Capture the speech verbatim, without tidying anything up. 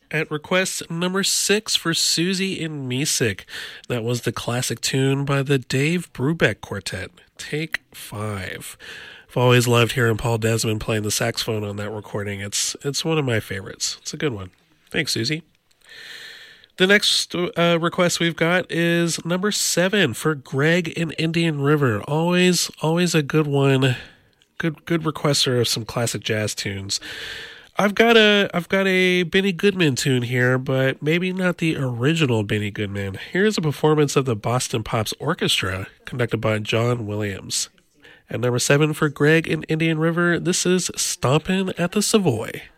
At request number six for Susie in Misik, that was the classic tune by the Dave Brubeck Quartet, Take Five. I've always loved hearing Paul Desmond playing the saxophone on that recording. It's it's one of my favorites. It's a good one. Thanks, Susie. The next uh, request we've got is number seven for Greg in Indian River. Always, always a good one. Good, good requester of some classic jazz tunes. I've got a I've got a Benny Goodman tune here, but maybe not the original Benny Goodman. Here's a performance of the Boston Pops Orchestra, conducted by John Williams. At number seven for Greg in Indian River, this is Stompin' at the Savoy.